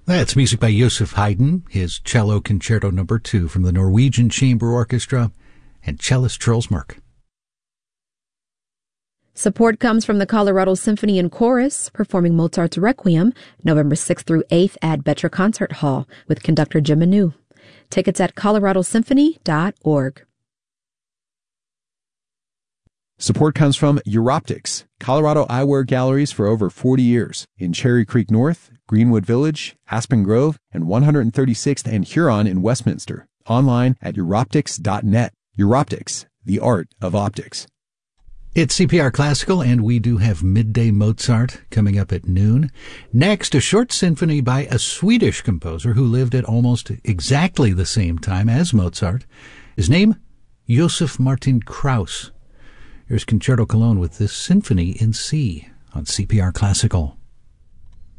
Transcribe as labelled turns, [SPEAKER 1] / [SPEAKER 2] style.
[SPEAKER 1] That's music by Joseph Haydn, his Cello Concerto No. 2 from the Norwegian Chamber Orchestra, and cellist Charles Merck.
[SPEAKER 2] Support comes from the Colorado Symphony and Chorus, performing Mozart's Requiem, November 6th through 8th at Betra Concert Hall with conductor Jim Manu. Tickets at coloradosymphony.org.
[SPEAKER 3] Support comes from Europtics, Colorado eyewear galleries for over 40 years in Cherry Creek North, Greenwood Village, Aspen Grove, and 136th and Huron in Westminster. Online at Europtics.net. Europtics, the art of optics.
[SPEAKER 1] It's CPR Classical, and we do have Midday Mozart coming up at noon. Next, a short symphony by a Swedish composer who lived at almost exactly the same time as Mozart. His name, Josef Martin Krauss. Here's Concerto Cologne with this symphony in C on CPR Classical.